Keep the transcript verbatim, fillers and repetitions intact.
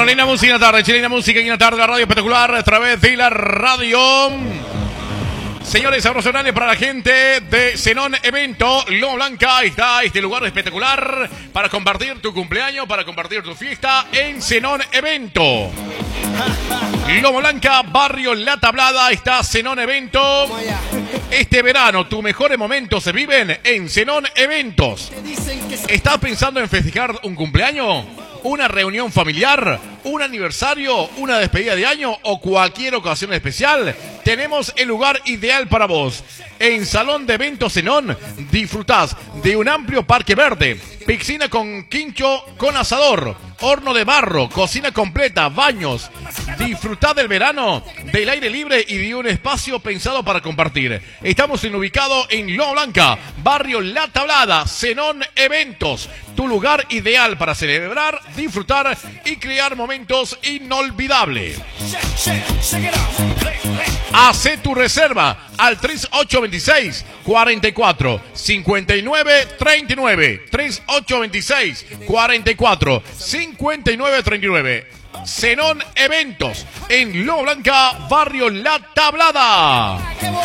linda música en la tarde, linda música en la tarde, la radio espectacular a través de la radio. Señores, abrazos grandes para la gente de Zenón Evento Loma Blanca. Está este lugar espectacular para compartir tu cumpleaños, para compartir tu fiesta en Zenón Evento. Loma Blanca, barrio La Tablada, está Zenón Evento. Este verano, tus mejores momentos se viven en Zenón Eventos. ¿Estás pensando en festejar un cumpleaños? ¿Una reunión familiar? ¿Un aniversario? ¿Una despedida de año? ¿O cualquier ocasión especial? Tenemos el lugar ideal para vos. En Salón de Eventos Zenón disfrutás de un amplio parque verde, piscina con quincho con asador, horno de barro, cocina completa, baños. Disfrutá del verano, del aire libre y de un espacio pensado para compartir. Estamos ubicados en Loma Blanca, barrio La Tablada, Zenón Eventos. Tu lugar ideal para celebrar, disfrutar y crear momentos inolvidables. Hacé tu reserva al tres ocho dos seis, cuatro cuatro, cinco nueve tres nueve. tres ocho dos seis, cuatro cuatro, cinco nueve tres nueve. Zenón Eventos en Loma Blanca, barrio La Tablada.